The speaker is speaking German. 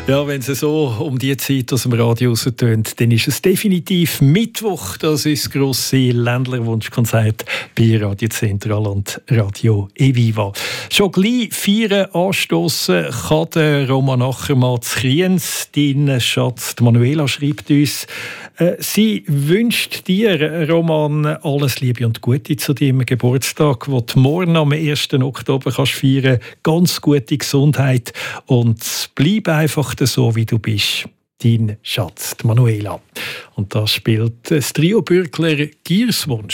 Ja, wenn es so um die Zeit aus dem Radio raustönt, dann ist es definitiv Mittwoch. Das ist das grosse Ländlerwunschkonzert bei Radio Zentral und Radio Eviva. Schon gleich feiern anstossen kann der Roman Achermann zu Kriens. Dein Schatz, die Manuela, schreibt uns, sie wünscht dir, Roman, alles Liebe und Gute zu deinem Geburtstag, den du morgen am 1. Oktober kannst feiern. Ganz gute Gesundheit und bleib einfach so, wie du bist. Dein Schatz, die Manuela. Und das spielt das Trio Bürgler Gierswunsch.